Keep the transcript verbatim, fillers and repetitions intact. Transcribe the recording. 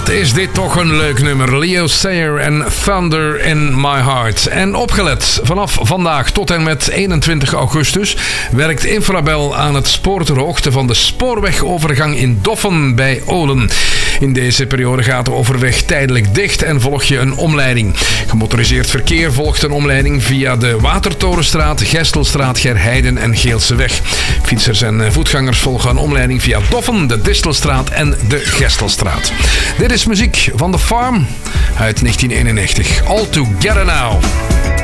Wat is dit toch een leuk nummer. Leo Sayer en Thunder in My Heart. En opgelet, vanaf vandaag tot en met eenentwintig augustus werkt Infrabel aan het spoor ter hoogte van de spoorwegovergang in Doffen bij Olen. In deze periode gaat de overweg tijdelijk dicht en volg je een omleiding. Gemotoriseerd verkeer volgt een omleiding via de Watertorenstraat, Gestelstraat, Gerheiden en Geelseweg. Fietsers en voetgangers volgen een omleiding via Doffen, de Distelstraat en de Gestelstraat. Dit is muziek van The Farm uit negentien eenennegentig. All Together Now.